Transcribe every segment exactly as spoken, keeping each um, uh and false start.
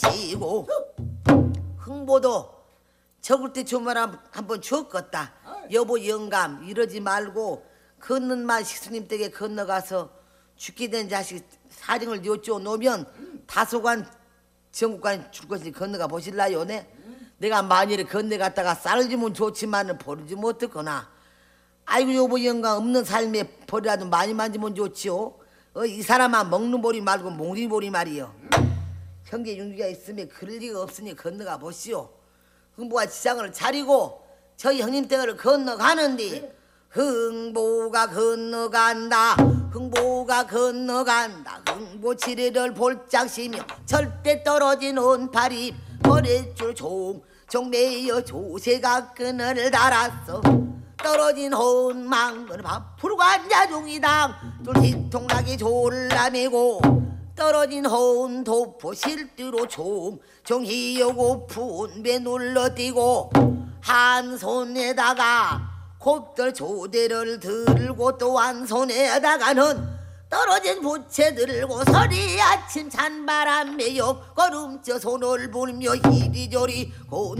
지고 흥보도 적을 때 주말 한번 줬겠다. 여보 영감 이러지 말고 걷는 말 식수님 댁에 건너가서 죽게 된 자식 사정을 여쭈어 놓으면 다소간 전국간 줄 것이니 건너가 보실라요? 네? 내가 만일에 건너갔다가 쌀을 주면 좋지만은 버리지 못했거나 아이고 여보 영감 없는 삶에 벌이라도 많이 만지면 좋지요. 어, 이 사람아 먹는 보리 말고 몽둥이 보리 말이요. 형제 윤기가 있으면 그럴 리가 없으니 건너가 보시오. 흥보가 지장을 차리고 저희 형님 댁을 건너가는데 흥보가 건너간다 흥보가 건너간다 흥보 칠일을 볼짝시며 절대 떨어진 온팔이 머릿줄 종 종매여 조새가 끈을 달았어 떨어진 혼망은 밥풀고 앉아종이당 둘 뒤통나게 졸라매고 떨어진 혼 도포 실두로 종 종이여 고픈 배 눌러뛰고 한 손에다가 곱들 조대를 들고 또 한 손에다가는 떨어진 부채 들고 서리 아침 찬바람에 옆걸음져 손을 불며 이리저리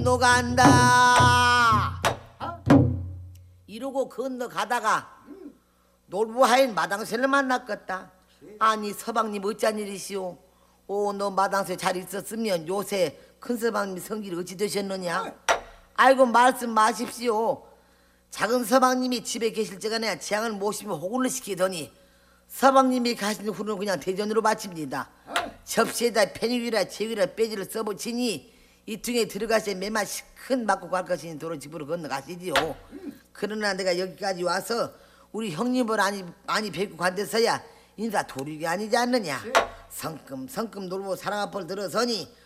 건너간다. 이러고 건너가다가 놀부하인 마당새를 만났겠다. 아니 서방님 어쩐 일이시오? 오 너 마당새 잘 있었으면 요새 큰 서방님 성질이 어찌 되셨느냐? 아이고 말씀 마십시오. 작은 서방님이 집에 계실 적에 내가 재앙을 모시며 호군을 시키더니 서방님이 가신 후는 그냥 대전으로 바칩니다. 접시에다 페니위라 제위라 빼지를 써붙이니 이 등에 들어가서 매만 큰 맞고 갈 것이니 도로 집으로 건너가시지요. 그러나 내가 여기까지 와서 우리 형님을 많이, 많이 뵙고 관대서야 인사 도리가 아니지 않느냐. 성금 성금 놀고 사랑 앞을 들어서니